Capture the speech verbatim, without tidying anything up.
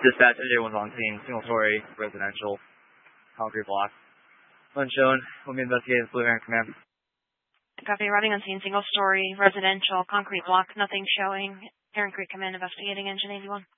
Dispatch, N J one's on scene, single-story, residential, concrete block. Unshown, we'll be investigating Blue Heron Command. Copy, arriving on scene, single-story, residential, concrete block, nothing showing. Heron Creek Command investigating, Engine eighty-one.